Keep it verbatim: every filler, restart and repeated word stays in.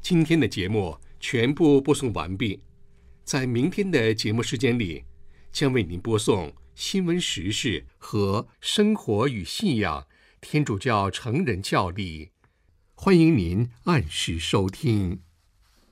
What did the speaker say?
今天的节目全部播送完毕，在明天的节目时间里，将为您播送新闻时事和生活与信仰天主教成人教理，欢迎您按时收听。